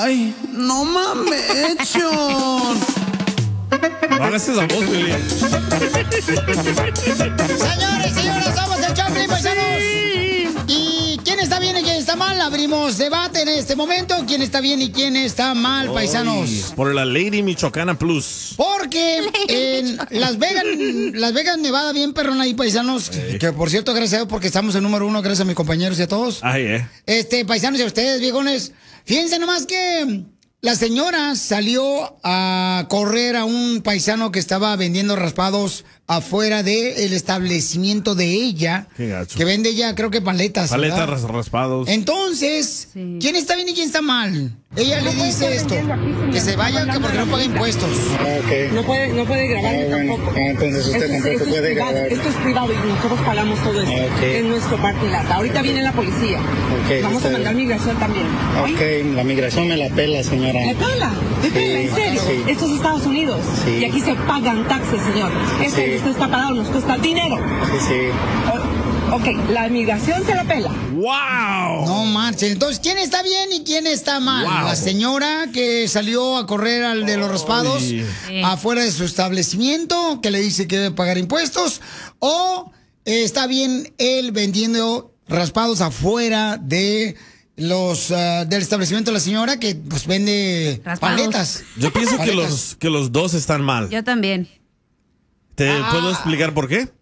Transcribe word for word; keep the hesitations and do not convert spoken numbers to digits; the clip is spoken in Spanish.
Ay, no mames, Chon. No hagas esa voz, Willy. Señores, señoras, somos el Choplin, paisanos. ¿Y quién está bien y quién está mal? Abrimos debate en este momento. ¿Quién está bien y quién está mal, paisanos? Ay, por la Lady Michoacana Plus. Porque en Las Vegas, Las Vegas, Nevada, bien perrón ahí, paisanos. Sí. Que por cierto, gracias a Dios, porque estamos en número uno, gracias a mis compañeros y a todos. Ay, eh. Este, paisanos y a ustedes, viejones. Fíjense nomás que la señora salió a correr a un paisano que estaba vendiendo raspados afuera del establecimiento de ella. Qué gacho. Que vende ella, creo que paletas. Paletas, ¿verdad? ras- raspados. Entonces, Sí. ¿quién está bien y quién está mal? Ella le dice esto, que se vaya que porque no paga impuestos. Ok. No puede, no puede grabarme Ah, bueno. tampoco. Ah, entonces usted Esto es- tampoco esto es puede privado, grabar. Esto es privado y nosotros pagamos todo esto. Ok. Es nuestro parque lata. Ahorita viene la policía. Ok, Vamos está a mandar bien. migración también. ¿Sí? Ok, la migración me la pela, señora. ¿Me pela? ¿Me pela? Sí, ¿En serio? sí. Esto es Estados Unidos. Sí. Y aquí se pagan taxes, señor. Esto Sí. que usted está pagando nos cuesta dinero. Sí, sí. O- ok, la migración se la pela. ¡Wow! No marchen. Entonces, ¿quién está bien y quién está mal? Wow. La señora que salió a correr al de los raspados Ay. Sí. afuera de su establecimiento, que le dice que debe pagar impuestos, o eh, está bien él vendiendo raspados afuera de los ah, del establecimiento de la señora que pues vende Raspados. paletas. Yo pienso que Paletas. los, que los dos están mal. Yo también. ¿Te Ah. puedo explicar por qué?